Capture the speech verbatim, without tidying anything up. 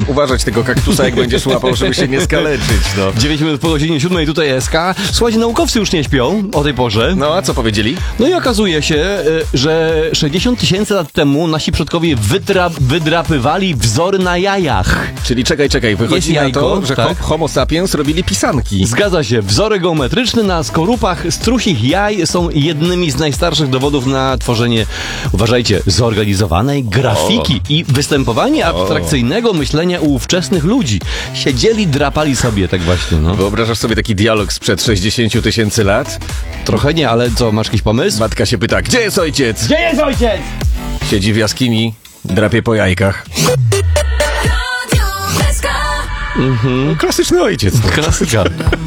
uważać tego kaktusa, jak będziesz łapał, żeby się nie skaleczyć, no. dziewięć minut po godzinie siódmej, tutaj S K. Słuchajcie, naukowcy już nie śpią o tej porze. No, a co powiedzieli? No i okazuje się, y, że sześćdziesiąt tysięcy lat temu nasi przodkowie wytra- wydrapywali wzory na jajach. Czyli czekaj, czekaj, wychodzi Jest na jajko, to, że tak. homo sapiens robili pisanki. Zgadza się, wzory geometryczne na skorupach strusich jaj są jednymi z najstarszych dowodów na tworzenie, uważajcie, zorganizowanej grafiki o. i występowanie abstrakcyjnego myślenia u ówczesnych ludzi. Siedzieli, drapali sobie tak właśnie, no. Wyobrażasz sobie taki dialog sprzed sześćdziesięciu tysięcy lat? Trochę nie, ale co, masz jakiś pomysł? Matka się pyta, gdzie jest ojciec? Gdzie jest ojciec? Siedzi w jaskini, drapie po jajkach. Mhm. Klasyczny ojciec. Klasyka.